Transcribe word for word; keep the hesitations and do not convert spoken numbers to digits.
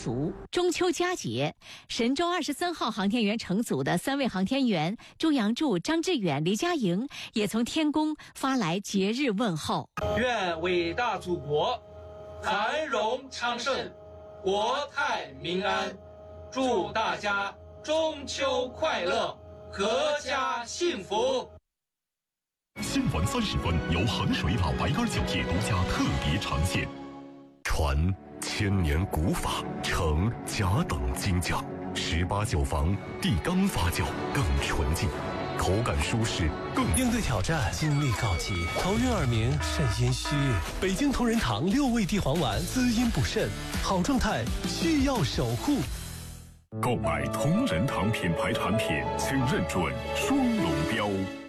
足。中秋佳节，神舟二十三号航天员乘组的三位航天员朱杨柱、张志远、李佳莹也从天宫发来节日问候。 愿伟大祖国繁荣昌盛，国泰民安，祝大家中秋快乐，阖家幸福。 新闻三十分由衡水老白干酒业独家特别呈现。传千年古法，承甲等精酿，十八酒房地缸发酵更纯净，口感舒适更应对挑战，精力告急，头晕耳鸣肾阴虚。北京同仁堂六味地黄丸滋阴补肾，好状态需要守护。 购买同仁堂品牌产品，请认准双龙标。